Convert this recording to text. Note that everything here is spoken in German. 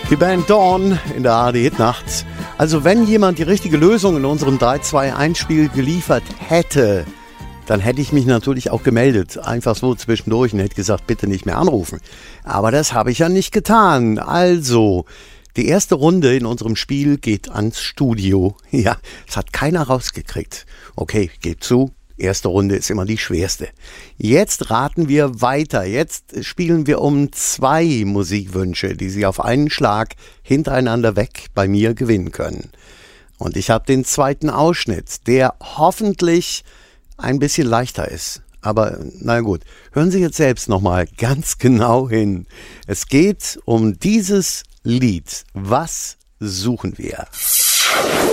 Die Band Dawn in der ARD-Hit-Nacht. Also wenn jemand die richtige Lösung in unserem 3-2-1-Spiel geliefert hätte, dann hätte ich mich natürlich auch gemeldet. Einfach so zwischendurch und hätte gesagt, bitte nicht mehr anrufen. Aber das habe ich ja nicht getan. Also, die erste Runde in unserem Spiel geht ans Studio. Ja, das hat keiner rausgekriegt. Okay, gebt zu. Erste Runde ist immer die schwerste. Jetzt raten wir weiter. Jetzt spielen wir um 2 Musikwünsche, die Sie auf einen Schlag hintereinander weg bei mir gewinnen können. Und ich habe den zweiten Ausschnitt, der hoffentlich ein bisschen leichter ist. Aber na gut, hören Sie jetzt selbst nochmal ganz genau hin. Es geht um dieses Lied. Was suchen wir?